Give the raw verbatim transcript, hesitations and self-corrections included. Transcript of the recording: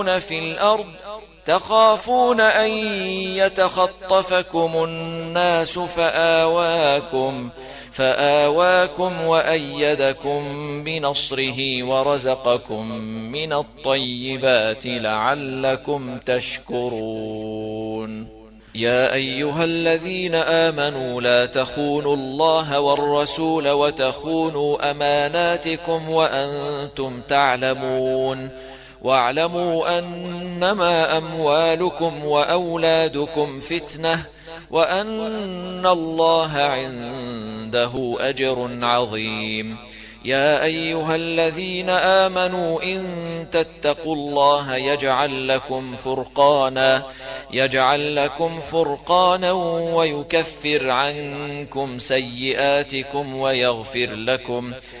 في الأرض تخافون أن يتخطفكم الناس فآواكم فآواكم وأيدكم بنصره ورزقكم من الطيبات لعلكم تشكرون. يا أيها الذين آمنوا لا تخونوا الله والرسول وتخونوا أماناتكم وأنتم تعلمون واعلموا أنما أموالكم وأولادكم فتنة وأن الله عنده أجر عظيم. يا أيها الذين آمنوا إن تتقوا الله يجعل لكم فرقانا يجعل لكم فرقانا ويكفر عنكم سيئاتكم ويغفر لكم